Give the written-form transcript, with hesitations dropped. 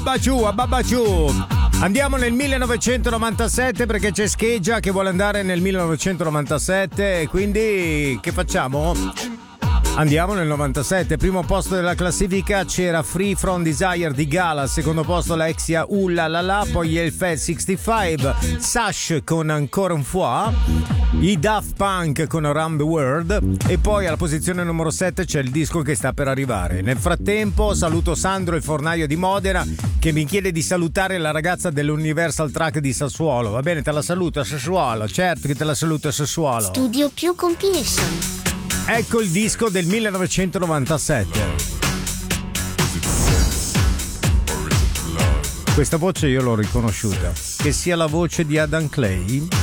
a Babaciù. Andiamo nel 1997 perché c'è Scheggia che vuole andare nel 1997 e quindi che facciamo? Andiamo nel 97, primo posto della classifica c'era Free From Desire di Gala, secondo posto la Exia La La La, poi il Fed 65, Sash con Ancora un fois, i Daft Punk con Around the World e poi alla posizione numero 7 c'è il disco che sta per arrivare. Nel frattempo saluto Sandro il fornaio di Modena che mi chiede di salutare la ragazza dell'Universal Track di Sassuolo. Va bene, te la saluto a Sassuolo, certo che te la saluto a Sassuolo. Studio più compilation. Ecco il disco del 1997. Questa voce io l'ho riconosciuta. Che sia la voce di Adam Clay